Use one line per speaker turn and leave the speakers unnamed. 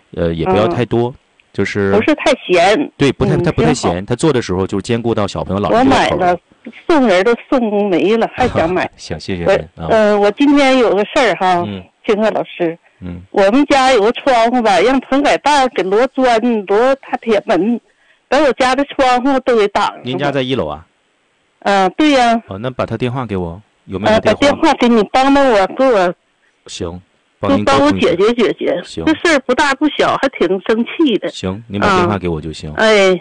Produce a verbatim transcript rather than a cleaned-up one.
呃，也不要太多，嗯、就是
不是太咸。
对，不太它不太咸，
嗯、
他做的时候就兼顾到小朋友老
我买了，送人都送没了，还想买。
行，谢谢您。
嗯、呃，我今天有个事儿哈，
嗯，
金鹤老师。
嗯，
我们家有个窗户吧，让棚改蛋给摞砖、摞大铁门，把我家的窗户都给挡上了。
您家在一楼啊？
嗯、呃，对呀、啊。
哦，那把他电话给我，有没有
电话？呃，把电话给你，帮帮我，给我。
行，
帮您帮我解决解决。
行，
这事儿不大不小，还挺生气的。
行，您把电话给我就行。
嗯、哎。